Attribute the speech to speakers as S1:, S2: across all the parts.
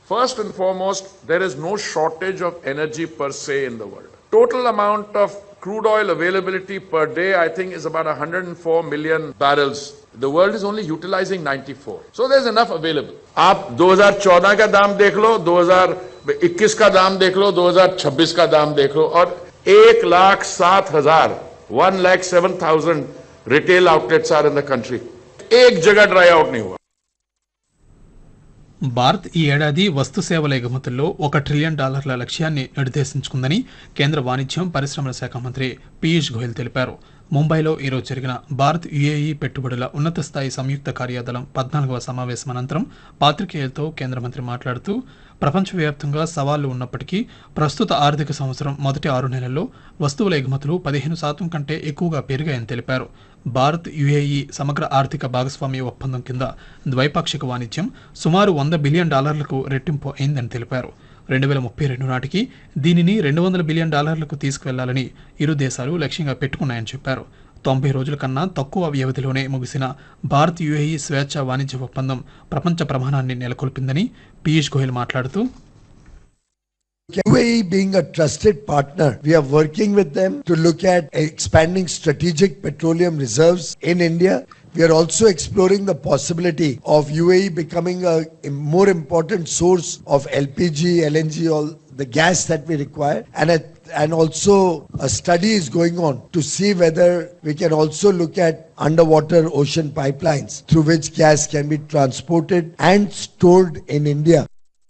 S1: First and foremost, there is no shortage of energy per se in the world. Total amount of crude oil availability per day, I think, is about 104 million barrels. The world is only utilizing 94. So there's enough available. आप 2014 का दाम देख लो, 2021 का दाम देख लो, 2026 का दाम देख लो, और 1,07,000 1,07,000 retail outlets are in the country. एक जगह ड्राई आउट नहीं हुआ.
S2: భారత్ ఈ ఏడాది వస్తు సేవల ఎగుమతుల్లో $1 ట్రిలియన్ లక్ష్యాన్ని నిర్దేశించుకుందని కేంద్ర వాణిజ్యం పరిశ్రమల శాఖ మంత్రి పీయూష్ గోయల్ తెలిపారు. ముంబైలో ఈరోజు జరిగిన భారత్ యుఏఈ పెట్టుబడుల ఉన్నత స్థాయి సంయుక్త కార్యదళం 14వ సమావేశం అనంతరం పాత్రికేయులతో కేంద్ర మంత్రి మాట్లాడుతూ ప్రపంచవ్యాప్తంగా సవాళ్లు ఉన్నప్పటికీ ప్రస్తుత ఆర్థిక సంవత్సరం మొదటి 6 నెలల్లో వస్తువుల ఎగుమతులు 15% కంటే ఎక్కువగా పెరిగాయని తెలిపారు. భారత్ యుఏఈ సమగ్ర ఆర్థిక భాగస్వామ్య ఒప్పందం కింద ద్వైపాక్షిక వాణిజ్యం సుమారు $100 బిలియన్ రెట్టింపు అయిందని తెలిపారు. 2032 నాటికి దీనిని $200 బిలియన్ తీసుకువెళ్లాలని ఇరు దేశాలు లక్ష్యంగా పెట్టుకున్నాయని చెప్పారు. 90 రోజుల కన్నా తక్కువ వ్యవధిలోనే ముగిసిన భారత్ యుఏఈ స్వేచ్ఛ వాణిజ్య ఒప్పందం ప్రపంచ ప్రమాణాన్ని నెలకొల్పిందని పీయూష్ గోయల్ మాట్లాడుతూ
S3: UAE being a trusted partner, we are working with them to look at expanding strategic petroleum reserves in India. We are also exploring the possibility of UAE becoming a more important source of LPG, LNG, all the gas that we require, and also a study is going on to see whether we can also look at underwater ocean pipelines through which gas can be transported and stored in India.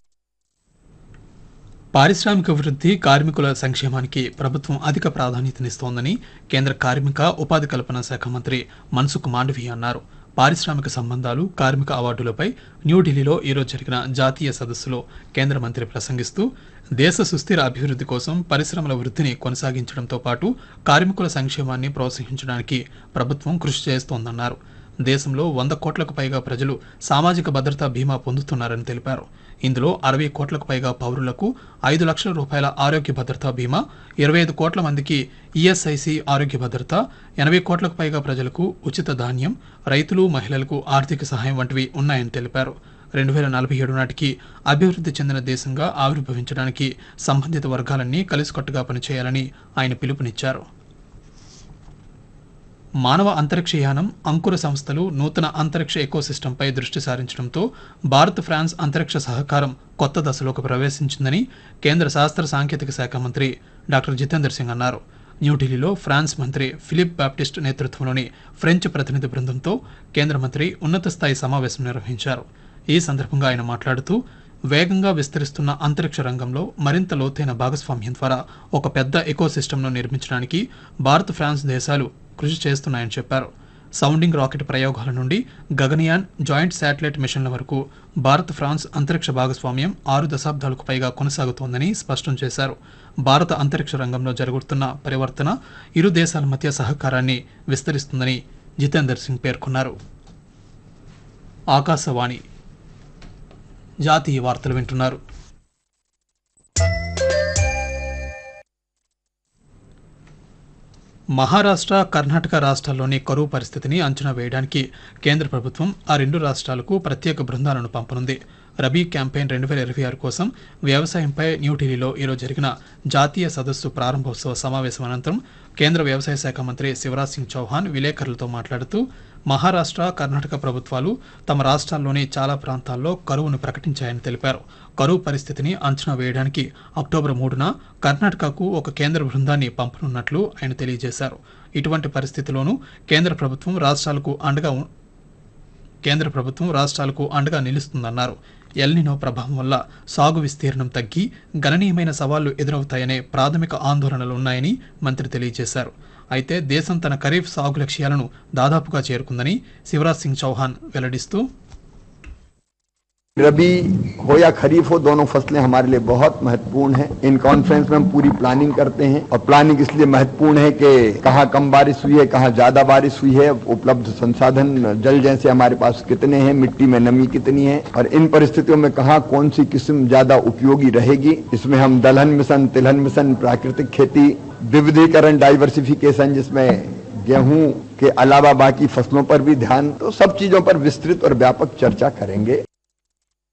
S2: పారిశ్రామిక వృద్ధి కార్మికుల సంక్షేమానికి ప్రభుత్వం అధిక ప్రాధాన్యతనిస్తోందని కేంద్ర కార్మిక ఉపాధి కల్పన శాఖ మంత్రి మన్సుఖ్ మాండవీయ అన్నారు. పారిశ్రామిక సంబంధాలు కార్మిక అవార్డులపై న్యూఢిల్లీలో ఈరోజు జరిగిన జాతీయ సదస్సులో కేంద్ర మంత్రి ప్రసంగిస్తూ దేశ సుస్థిర అభివృద్ధి కోసం పరిశ్రమల వృద్ధిని కొనసాగించడంతో పాటు కార్మికుల సంక్షేమాన్ని ప్రోత్సహించడానికి ప్రభుత్వం కృషి చేస్తోందన్నారు. దేశంలో 100 కోట్లకు పైగా ప్రజలు సామాజిక భద్రతా బీమా పొందుతున్నారని తెలిపారు. ఇందులో 60 కోట్లకు పైగా పౌరులకు $5 లక్షల ఆరోగ్య భద్రతా బీమా, 25 కోట్ల మందికి ఈఎస్ఐసి ఆరోగ్య భద్రత, 80 కోట్లకు పైగా ప్రజలకు ఉచిత ధాన్యం, రైతులు మహిళలకు ఆర్థిక సహాయం వంటివి ఉన్నాయని తెలిపారు. 2047 నాటికి అభివృద్ధి చెందిన దేశంగా ఆవిర్భవించడానికి సంబంధిత వర్గాలన్నీ కలిసికట్టుగా పనిచేయాలని ఆయన పిలుపునిచ్చారు. మానవ అంతరిక్షయానం, అంకుర సంస్థలు నూతన అంతరిక్ష ఎకోసిస్టంపై దృష్టి సారించడంతో భారత్ ఫ్రాన్స్ అంతరిక్ష సహకారం కొత్త దశలోకి ప్రవేశించిందని కేంద్ర శాస్త్ర సాంకేతిక శాఖ మంత్రి డాక్టర్ జితేందర్ సింగ్ అన్నారు. న్యూఢిల్లీలో ఫ్రాన్స్ మంత్రి ఫిలిప్ బాప్టిస్ట్ నేతృత్వంలోని ఫ్రెంచ్ ప్రతినిధి బృందంతో కేంద్ర మంత్రి ఉన్నత స్థాయి సమావేశం నిర్వహించారు. ఈ సందర్భంగా ఆయన మాట్లాడుతూ వేగంగా విస్తరిస్తున్న అంతరిక్ష రంగంలో మరింత లోతైన భాగస్వామ్యం ద్వారా ఒక పెద్ద ఎకోసిస్టమ్ను నిర్మించడానికి భారత్ ఫ్రాన్స్ దేశాలు కృషి చేస్తున్నాయని చెప్పారు. సౌండింగ్ రాకెట్ ప్రయోగాల నుండి గగనయాన్, జాయింట్ శాటిలైట్ మిషన్ల వరకు భారత్ ఫ్రాన్స్ అంతరిక్ష భాగస్వామ్యం 6 దశాబ్దాలకు పైగా కొనసాగుతోందని స్పష్టం చేశారు. భారత అంతరిక్ష రంగంలో జరుగుతున్న పరివర్తన ఇరు దేశాల మధ్య సహకారాన్ని విస్తరిస్తుందని జితేందర్ సింగ్ పేర్కొన్నారు. ఆకాశవాణి జాతీయ వార్తలు వింటున్నారు. మహారాష్ట్ర, కర్ణాటక రాష్ట్రాల్లోని కరువు పరిస్థితిని అంచనా వేయడానికి కేంద్ర ప్రభుత్వం ఆ 2 రాష్ట్రాలకు ప్రత్యేక బృందాలను పంపనుంది. రబీ క్యాంపెయిన్ 2026 కోసం వ్యవసాయంపై న్యూఢిల్లీలో ఈరోజు జరిగిన జాతీయ సదస్సు ప్రారంభోత్సవ సమావేశం అనంతరం కేంద్ర వ్యవసాయ శాఖ మంత్రి శివరాజ్ సింగ్ చౌహాన్ విలేకరులతో మాట్లాడుతూ మహారాష్ట్ర, కర్ణాటక ప్రభుత్వాలు తమ రాష్ట్రాల్లోని చాలా ప్రాంతాల్లో కరువును ప్రకటించాయని తెలిపారు. కరువు పరిస్థితిని అంచనా వేయడానికి అక్టోబర్ 3న కర్ణాటకకు ఒక కేంద్ర బృందాన్ని పంపనున్నట్లు ఆయన తెలియజేశారు. ఇటువంటి పరిస్థితిలోనూ కేంద్ర ప్రభుత్వం రాష్ట్రాలకు అండగా నిలుస్తుందన్నారు. ఎల్నినో ప్రభావం వల్ల సాగు విస్తీర్ణం తగ్గి గణనీయమైన సవాళ్లు ఎదురవుతాయనే ప్రాథమిక ఆందోళనలు ఉన్నాయని మంత్రి తెలియజేశారు. అయితే దేశం తన ఖరీఫ్ సాగు లక్ష్యాలను దాదాపుగా చేరుకుందని శివరాజ్ సింగ్ చౌహాన్ వెల్లడిస్తూ
S4: रबी हो या खरीफ हो, दोनों फसलें हमारे लिए बहुत महत्वपूर्ण हैं। इन कॉन्फ्रेंस में हम पूरी प्लानिंग करते हैं और प्लानिंग इसलिए महत्वपूर्ण है कि कहाँ कम बारिश हुई है, कहाँ ज्यादा बारिश हुई है, उपलब्ध संसाधन जल जैसे हमारे पास कितने हैं, मिट्टी में नमी कितनी है और इन परिस्थितियों में कहाँ कौन सी किस्म ज्यादा उपयोगी रहेगी। इसमें हम दलहन मिशन, तिलहन मिशन, प्राकृतिक खेती, विविधीकरण, डाइवर्सिफिकेशन, जिसमें गेहूं के अलावा बाकी फसलों पर भी ध्यान, तो सब चीजों पर विस्तृत और व्यापक चर्चा करेंगे।